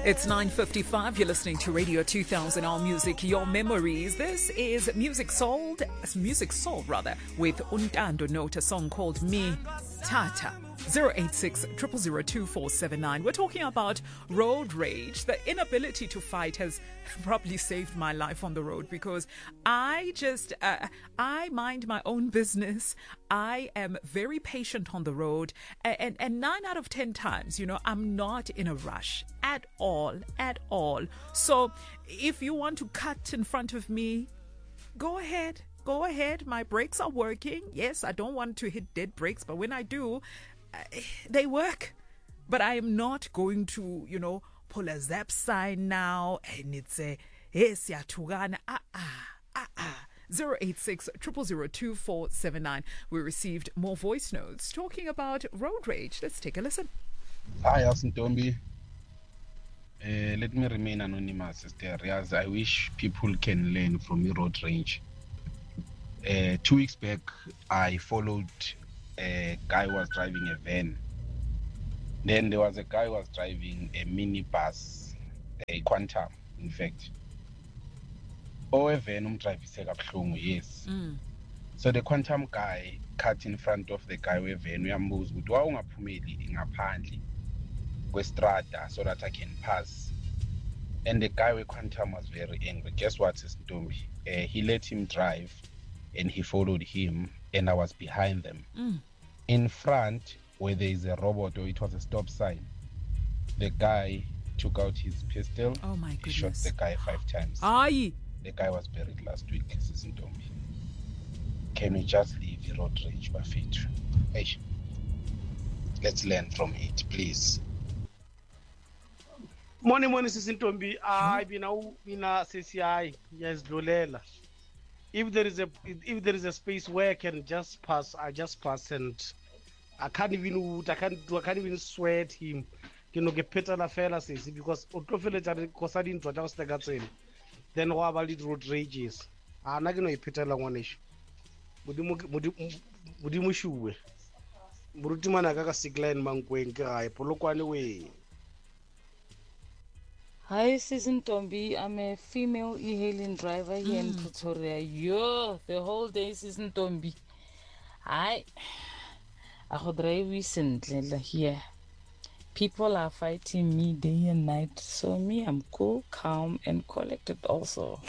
It's 9:55. You're listening to Radio 2000 All Music, Your Memories. This is Music Soul with Untando Note, a song called Me Tata. 086 0002479. We're talking about road rage. The inability to fight has probably saved my life on the road because I mind my own business. I am very patient on the road, and 9 out of 10 times, I'm not in a rush at all. So if you want to cut in front of me, go ahead. My brakes are working. Yes, I don't want to hit dead brakes, but when I do, they work. But I am not going to, pull a zap sign now and it's a yes, yatugana. 086 0002479. We received more voice notes talking about road rage. Let's take a listen. Hi, Asintombi. Let me remain anonymous, Sister Riaz. I wish people can learn from your road rage. 2 weeks back, I followed a guy who was driving a van. Then there was a guy who was driving a minibus, a Quantum, in fact. A van umdrivise kabuhlungu, yes. So the Quantum guy cut in front of the guy with van. Uyambuza ukuthi wawungaphumeli ngaphandle kwestrada so that I can pass. And the guy with Quantum was very angry. Guess what, Sisintombi? He let him drive and he followed him, and I was behind them. In front, where there is a robot, or it was a stop sign, the guy took out his pistol. Oh my goodness. He shot the guy 5 times. Aye. The guy was buried last week, Sisintombi. Can we just leave the road rage, Bafethu? Hey, let's learn from it, please. Morning, Sisintombi. Bina CCI, yes, Dolela. If there is a space where I can just pass, I just pass, and I can't even sweat him. Get Peter la fella says because then what about it road rages? I'm not gonna Peter la one issue. Mudimushuwe. Murutimana kaka sigline mankwenka polokwane we. Hi, Sisintombi. I'm a female e-hailing driver here in Pretoria. The whole day, Sisintombi. I drive recently here. People are fighting me day and night. So me, I'm cool, calm, and collected also.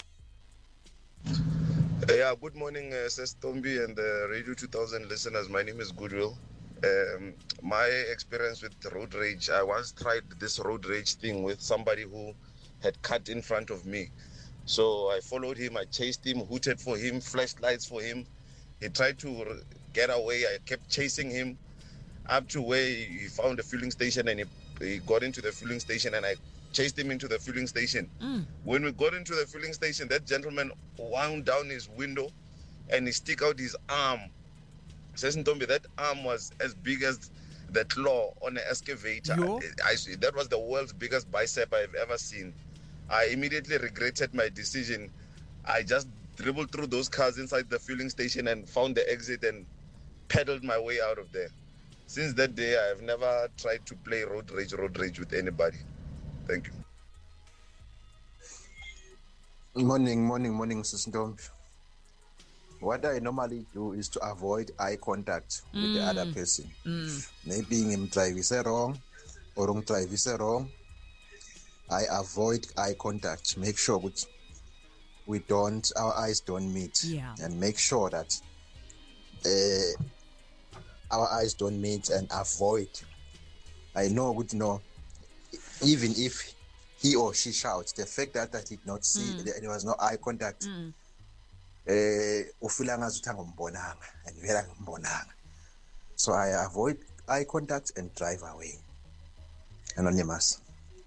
Good morning, Sisintombi and the Radio 2000 listeners. My name is Goodwill. My experience with road rage, I once tried this road rage thing with somebody who had cut in front of me. So I followed him, I chased him, hooted for him, flashed lights for him. He tried to get away. I kept chasing him up to where he found a fueling station, and he got into the fueling station, and I chased him into the fueling station. When we got into the fueling station, that gentleman wound down his window and he stuck out his arm. Sisintombi, that arm was as big as the claw on an excavator. That was the world's biggest bicep I've ever seen. I immediately regretted my decision. I just dribbled through those cars inside the fueling station and found the exit and pedaled my way out of there. Since that day, I've never tried to play road rage with anybody. Thank you. Morning, Sisintombi. What I normally do is to avoid eye contact with the other person. Maybe him drive is wrong or wrong drive is wrong. I avoid eye contact. Make sure our eyes don't meet. Yeah. And make sure that our eyes don't meet and avoid. I know, even if he or she shouts, the fact that I did not see, there was no eye contact. So I avoid eye contact and drive away. Anonymous.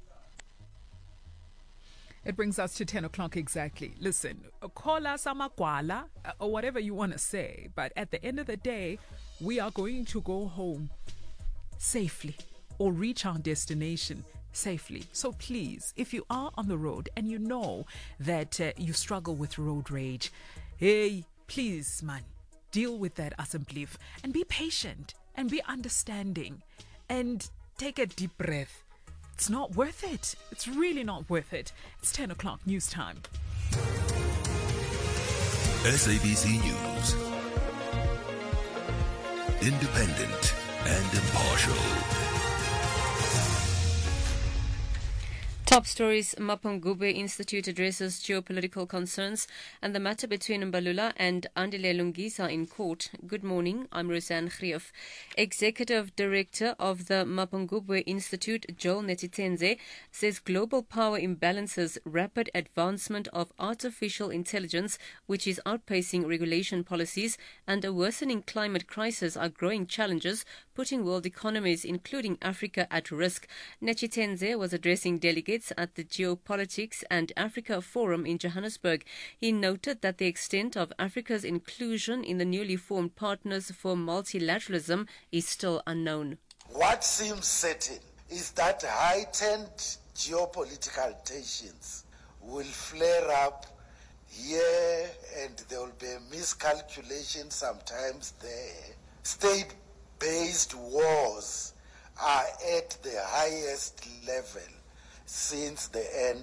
It brings us to 10 o'clock exactly. Listen, call us amagwala or whatever you want to say, but at the end of the day, we are going to go home safely or reach our destination safely. So please, if you are on the road and you know that you struggle with road rage, hey, please, man, deal with that assembly and be patient and be understanding and take a deep breath. It's not worth it. It's really not worth it. It's 10 o'clock news time. SABC News. Independent and impartial. Top stories: Mapungubwe Institute addresses geopolitical concerns and the matter between Mbalula and Andile Lungisa in court. Good morning, I'm Roseanne Grief. Executive Director of the Mapungubwe Institute, Joel Netitenze, says global power imbalances, rapid advancement of artificial intelligence, which is outpacing regulation policies, and a worsening climate crisis are growing challenges, putting world economies, including Africa, at risk. Netitenze was addressing delegates at the Geopolitics and Africa Forum in Johannesburg. He noted that the extent of Africa's inclusion in the newly formed Partners for Multilateralism is still unknown. What seems certain is that heightened geopolitical tensions will flare up here, and there will be a miscalculation sometimes there. State-based wars are at the highest level since the end